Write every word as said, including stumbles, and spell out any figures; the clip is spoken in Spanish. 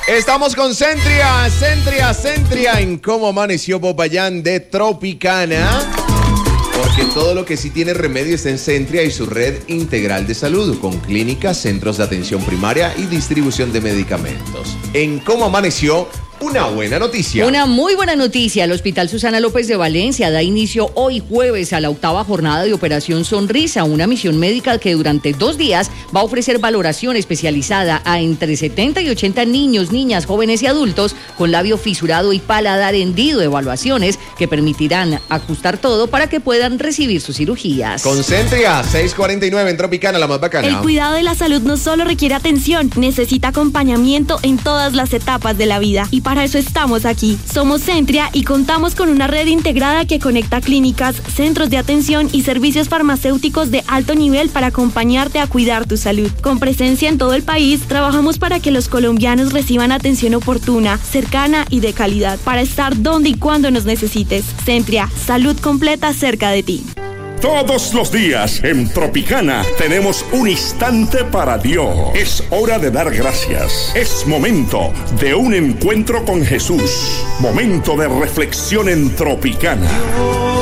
Estamos con Centria, Centria, Centria en Cómo Amaneció Popayán de Tropicana. Porque todo lo que sí tiene remedio está en Centria y su red integral de salud, con clínicas, centros de atención primaria y distribución de medicamentos. En Cómo Amaneció, una buena noticia. Una muy buena noticia. El Hospital Susana López de Valencia da inicio hoy jueves a la octava jornada de Operación Sonrisa, una misión médica que durante dos días va a ofrecer valoración especializada a entre setenta y ochenta niños, niñas, jóvenes y adultos con labio fisurado y paladar hendido. Evaluaciones que permitirán ajustar todo para que puedan recibir sus cirugías. Con Centria, seiscientos cuarenta y nueve en Tropicana, la más bacana. El cuidado de la salud no solo requiere atención, necesita acompañamiento en todas las etapas de la vida. Y para eso estamos aquí. Somos Centria y contamos con una red integrada que conecta clínicas, centros de atención y servicios farmacéuticos de alto nivel para acompañarte a cuidar tu salud. Con presencia en todo el país, trabajamos para que los colombianos reciban atención oportuna, cercana y de calidad, para estar donde y cuando nos necesites. Centria, salud completa cerca de ti. Todos los días en Tropicana tenemos un instante para Dios. Es hora de dar gracias. Es momento de un encuentro con Jesús. Momento de reflexión en Tropicana.